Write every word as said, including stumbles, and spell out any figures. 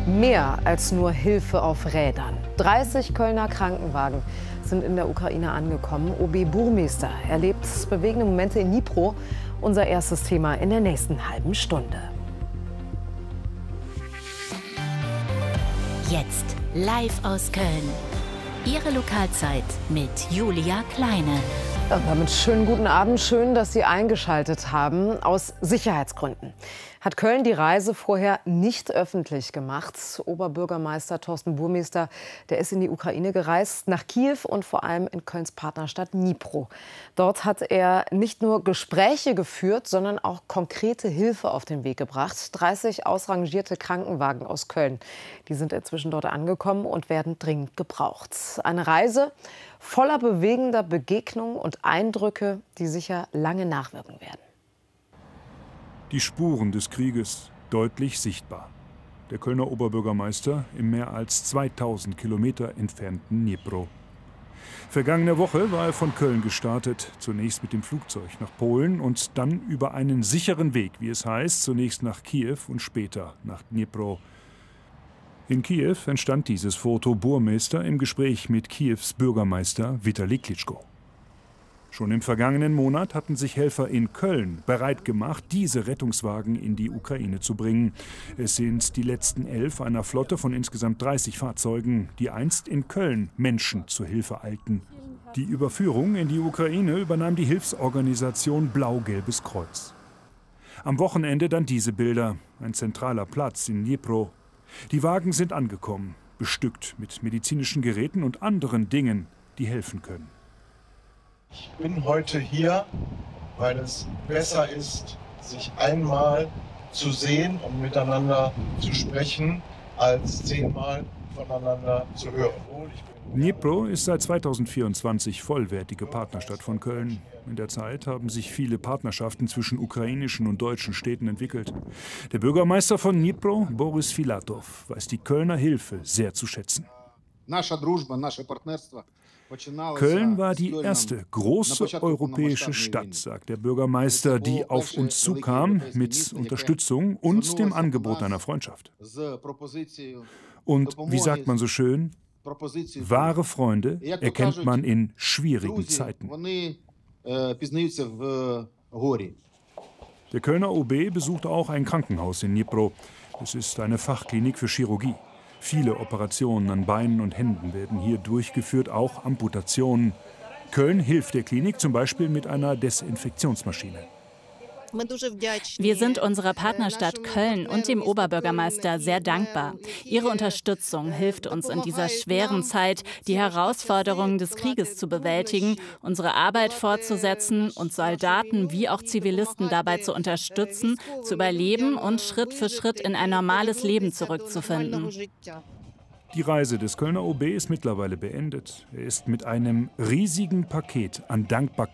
Mehr als nur Hilfe auf Rädern. dreißig Kölner Krankenwagen sind in der Ukraine angekommen. O B-Burmeister erlebt bewegende Momente in Dnipro. Unser erstes Thema in der nächsten halben Stunde. Jetzt live aus Köln. Ihre Lokalzeit mit Julia Kleine. Und damit schönen guten Abend. Schön, dass Sie eingeschaltet haben. Aus Sicherheitsgründen hat Köln die Reise vorher nicht öffentlich gemacht. Oberbürgermeister Thorsten Burmeister, der ist in die Ukraine gereist, nach Kiew und vor allem in Kölns Partnerstadt Dnipro. Dort hat er nicht nur Gespräche geführt, sondern auch konkrete Hilfe auf den Weg gebracht. dreißig ausrangierte Krankenwagen aus Köln, die sind inzwischen dort angekommen und werden dringend gebraucht. Eine Reise voller bewegender Begegnungen und Eindrücke, die sicher lange nachwirken werden. Die Spuren des Krieges deutlich sichtbar. Der Kölner Oberbürgermeister im mehr als zweitausend Kilometer entfernten Dnipro. Vergangene Woche war er von Köln gestartet, zunächst mit dem Flugzeug nach Polen und dann über einen sicheren Weg, wie es heißt, zunächst nach Kiew und später nach Dnipro. In Kiew entstand dieses Foto Burmeister im Gespräch mit Kiews Bürgermeister Witali Klitschko. Schon im vergangenen Monat hatten sich Helfer in Köln bereit gemacht, diese Rettungswagen in die Ukraine zu bringen. Es sind die letzten elf einer Flotte von insgesamt dreißig Fahrzeugen, die einst in Köln Menschen zur Hilfe eilten. Die Überführung in die Ukraine übernahm die Hilfsorganisation Blau-Gelbes Kreuz. Am Wochenende dann diese Bilder, ein zentraler Platz in Dnipro. Die Wagen sind angekommen, bestückt mit medizinischen Geräten und anderen Dingen, die helfen können. Ich bin heute hier, weil es besser ist, sich einmal zu sehen und miteinander zu sprechen, als zehnmal voneinander zu hören. Dnipro ist seit zweitausendvierundzwanzig vollwertige Partnerstadt von Köln. In der Zeit haben sich viele Partnerschaften zwischen ukrainischen und deutschen Städten entwickelt. Der Bürgermeister von Dnipro, Boris Filatov, weiß die Kölner Hilfe sehr zu schätzen. Köln war die erste große europäische Stadt, sagt der Bürgermeister, die auf uns zukam mit Unterstützung und dem Angebot einer Freundschaft. Und wie sagt man so schön, wahre Freunde erkennt man in schwierigen Zeiten. Der Kölner O B besucht auch ein Krankenhaus in Dnipro. Es ist eine Fachklinik für Chirurgie. Viele Operationen an Beinen und Händen werden hier durchgeführt, auch Amputationen. Köln hilft der Klinik zum Beispiel mit einer Desinfektionsmaschine. Wir sind unserer Partnerstadt Köln und dem Oberbürgermeister sehr dankbar. Ihre Unterstützung hilft uns in dieser schweren Zeit, die Herausforderungen des Krieges zu bewältigen, unsere Arbeit fortzusetzen und Soldaten wie auch Zivilisten dabei zu unterstützen, zu überleben und Schritt für Schritt in ein normales Leben zurückzufinden. Die Reise des Kölner O B ist mittlerweile beendet. Er ist mit einem riesigen Paket an Dankbarkeit